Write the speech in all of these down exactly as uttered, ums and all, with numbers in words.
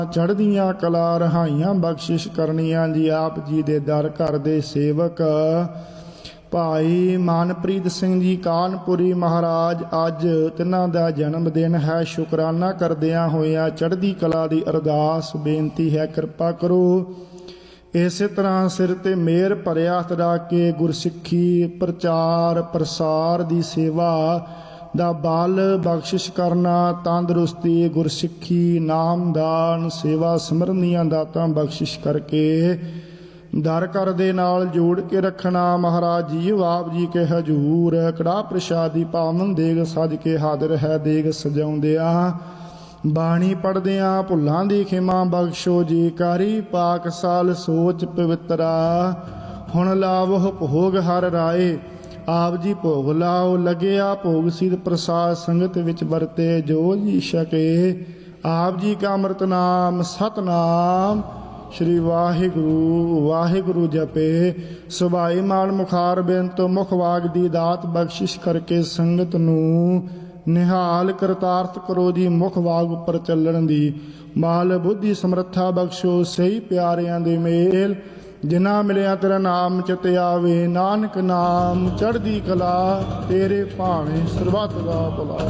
ਚੜ੍ਹਦੀਆਂ ਕਲਾ ਰਹਾਈਆਂ ਬਖਸ਼ਿਸ਼ ਕਰਨੀਆਂ ਜੀ। ਆਪ ਜੀ ਦੇ ਦਰ ਘਰ ਦੇ ਸੇਵਕ ਭਾਈ ਮਨਪ੍ਰੀਤ ਸਿੰਘ ਜੀ ਕਾਨਪੁਰੀ ਮਹਾਰਾਜ, ਅੱਜ ਤਿੰਨਾਂ ਦਾ ਜਨਮ ਦਿਨ ਹੈ। ਸ਼ੁਕਰਾਨਾ ਕਰਦਿਆਂ ਹੋਇਆਂ ਚੜ੍ਹਦੀ ਕਲਾ ਦੀ ਅਰਦਾਸ ਬੇਨਤੀ ਹੈ, ਕਿਰਪਾ ਕਰੋ ਇਸੇ ਤਰ੍ਹਾਂ ਸਿਰ ਤੇ ਮਿਹਰ ਭਰਿਆ ਹੱਥ ਰੱਖ ਕੇ ਗੁਰਸਿੱਖੀ ਪ੍ਰਚਾਰ ਪ੍ਰਸਾਰ ਦੀ ਸੇਵਾ ਦਾ ਬਲ ਬਖਸ਼ਿਸ਼ ਕਰਨਾ, ਤੰਦਰੁਸਤੀ ਗੁਰਸਿੱਖੀ ਨਾਮਦਾਨ ਸੇਵਾ ਸਿਮਰਨ ਦੀਆਂ ਦਾਤਾਂ ਬਖਸ਼ਿਸ਼ ਕਰਕੇ ਦਰ ਘਰ ਦੇ ਨਾਲ ਜੋੜ ਕੇ ਰੱਖਣਾ। ਮਹਾਰਾਜ ਜੀ ਆਪ ਜੀ ਕੇ ਹਜੂਰ ਕੜਾਹ ਪ੍ਰਸ਼ਾਦੀ ਪਾਵਨ ਦੇਗ ਸਜ ਕੇ ਹਾਜ਼ਰ ਹੈ। ਦੇਗ ਸਜਾਉਂਦਿਆਂ ਬਾਣੀ ਪੜ੍ਹਦਿਆਂ ਭੁੱਲਾਂ ਦੀ ਖਿਮਾ ਬਖਸ਼ੋ ਜੀ। ਕਾਰੀ ਪਾਕ ਸਾਲ ਸੋਚ ਪਵਿੱਤਰਾ, ਹੁਣ ਲਾਵੋ ਭੋਗ ਹਰ ਰਾਏ। ਆਪ ਜੀ ਭੋਗ ਲਾਓ ਲੱਗਿਆ ਭੋਗ ਸਿਧ ਪ੍ਰਸਾਦ, ਸੰਗਤ ਵਿੱਚ ਵਰਤੇ ਜੋ ਜੀ ਛਕੇ। ਆਪ ਜੀ ਕਾ ਅੰਮ੍ਰਿਤ ਨਾਮ ਸਤਨਾਮ ਸ਼੍ਰੀ ਵਾਹਿਗੁਰੂ ਵਾਹਿਗੁਰੂ ਜਪੇ। ਸੁਭਾਈ ਮਾਲ ਮੁਖਾਰ ਬੇਨਤੋ ਮੁਖ ਵਾਗ ਦੀ ਦਾਤ ਬਖਸ਼ਿਸ਼ ਕਰਕੇ ਸੰਗਤ ਨੂੰ ਨਿਹਾਲ ਕਰਤਾਰਥ ਕਰੋ ਜੀ। ਮੁਖ ਵਾਗ ਉੱਪਰ ਚੱਲਣ ਦੀ ਮਾਲ ਬੁੱਧੀ ਸਮਰੱਥਾ ਬਖਸ਼ੋ। ਸਹੀ ਪਿਆਰਿਆਂ ਦੇ ਮੇਲ ਜਿਨ੍ਹਾਂ ਮਿਲਿਆ ਤੇਰਾ ਨਾਮ ਚਿਤ ਆਵੇ। ਨਾਨਕ ਨਾਮ ਚੜ੍ਹਦੀ ਕਲਾ ਤੇਰੇ ਭਾਣੇ ਸਰਬੱਤ ਦਾ ਭਲਾ।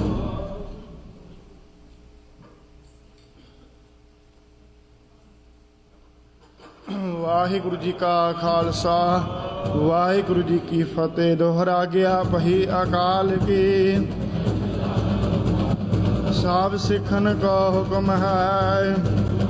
ਵਾਹਿਗੁਰੂ ਜੀ ਕਾ ਖਾਲਸਾ ਵਾਹਿਗੁਰੂ ਜੀ ਕੀ ਫਤਿਹ। ਦੋਹਰਾ ਗਿਆ ਪਹੀ ਅਕਾਲ ਕੀ, ਸਭ ਸਿੱਖਨ ਕਾ ਹੁਕਮ ਹੈ।